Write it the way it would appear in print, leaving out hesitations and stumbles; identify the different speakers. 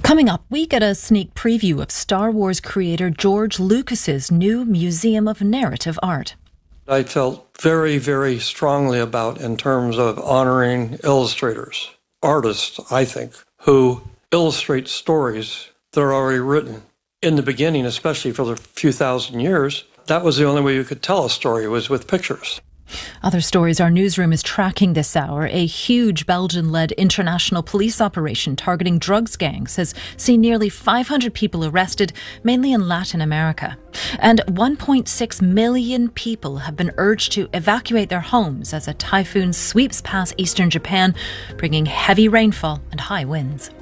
Speaker 1: Coming up, we get a sneak preview of Star Wars creator George Lucas's new Museum of Narrative Art.
Speaker 2: I felt very, very strongly about in terms of honoring illustrators, artists, I think, who illustrate stories that are already written. In the beginning, especially for the few thousand years, that was the only way you could tell a story, was with pictures.
Speaker 1: Other stories our newsroom is tracking this hour. A huge Belgian-led international police operation targeting drugs gangs has seen nearly 500 people arrested, mainly in Latin America. And 1.6 million people have been urged to evacuate their homes as a typhoon sweeps past eastern Japan, bringing heavy rainfall and high winds.